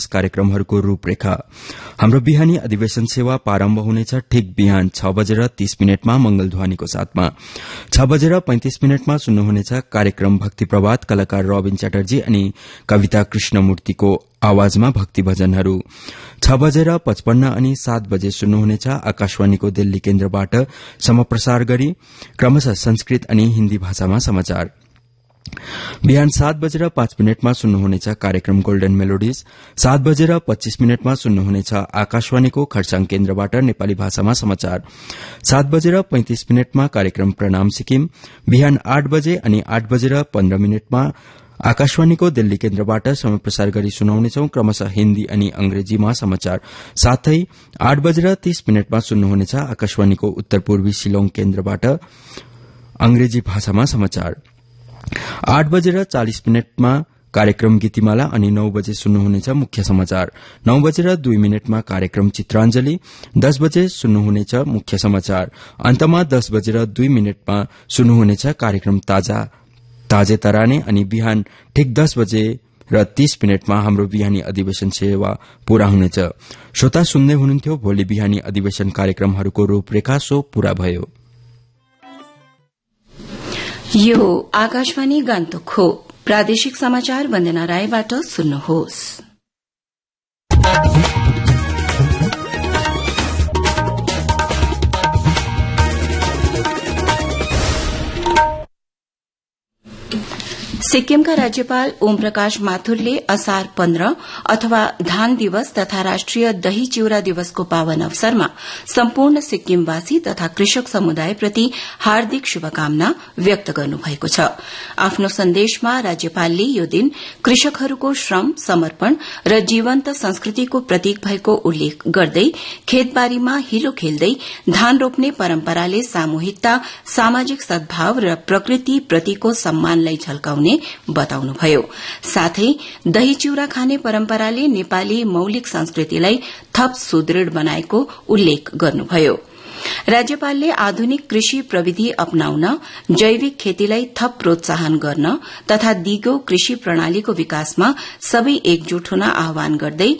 कार्यक्रमहरूको रूपरेखा। हाम्रो बिहानी अधिवेशन सेवा प्रारम्भ हुनेछ ठिक बिहान 6:30 मंगलध्वनिको साथमा। 6:35 सुन्नुहुनेछ कार्यक्रम भक्ति प्रभात। कलाकार रबिन च्याटर्जी अनि कविता कृष्णमूर्तिको आवाजमा भक्ति भजनहरू। 6:55 अनि 7 बजे सुन्नुहुनेछ आकाशवाणीको दिल्ली केन्द्रबाट समप्रसार गरी क्रमशः संस्कृत अनि हिन्दी भाषामा समाचार। बिहान 7:05 सुन्नुहुनेछ कार्यक्रम गोल्डन मेलोडिज। 7:25 सुन्नुहुनेछ आकाशवाणीको खरसाङ केन्द्रबाट नेपाली भाषामा समाचार। 7:35 कार्यक्रम प्रणाम सिक्किम। बिहान 8 बजे अनि 8:15 आकाशवाणीको दिल्ली केन्द्रबाट समप्रसार गरी सुनाउनेछौ क्रमशः हिन्दी अनि अंग्रेजीमा समाचार। साथै 8:30 सुन्नुहुनेछ आकाशवाणीको उत्तर पूर्वी शिलोङ केन्द्रबाट अंग्रेजी भाषामा समाचार। 8:40 कार्यक्रम गीतिमाला अनि 9 बजे सुन्नुहुनेछ मुख्य समाचार। 9:02 कार्यक्रम चित्राञ्जली। 10 बजे सुन्नुहुनेछ मुख्य समाचार। अन्तमा 10:02 सुन्नुहुनेछ कार्यक्रम ताजे तराने अनि बिहान ठिक 10:30 हाम्रो बिहानी अधिवेशन सेवा पूरा हुनेछ। श्रोता सुन्दै हुनुहुन्थ्यो भोलि बिहानी अधिवेशन कार्यक्रमहरूको रूपरेखा। सो पूरा भयो। यो आकाशवाणी गान्तोक हो। प्रादेशिक समाचार वन्दना रायबाट सुन्नुहोस्। सिक्किमका राज्यपाल ओम प्रकाश माथुरले असार 15 अथवा धान दिवस तथा राष्ट्रिय दही चिउरा दिवसको पावन अवसरमा सम्पूर्ण सिक्किमवासी तथा कृषक समुदायप्रति हार्दिक शुभकामना व्यक्त गर्नुभएको छ। आफ्नो सन्देशमा राज्यपालले यो दिन कृषकहरूको श्रम, समर्पण र जीवन्त संस्कृतिको प्रतीक भएको उल्लेख गर्दै खेतबारीमा हिलो खेल्दै धान रोप्ने परम्पराले सामूहिकता, सामाजिक सद्भाव र प्रकृतिप्रतिको सम्मानलाई झल्काउने बताउनुभयो। साथै दही चिउरा खाने परम्पराले नेपाली मौलिक संस्कृतिलाई थप सुदृढ़ बनाएको उल्लेख गर्नुभयो। राज्यपालले आधुनिक कृषि प्रविधि अपनाउन, जैविक खेतीलाई थप प्रोत्साहन गर्न तथा दिगो कृषि प्रणालीको विकासमा सबै एकजुट हुन आह्वान गर्दै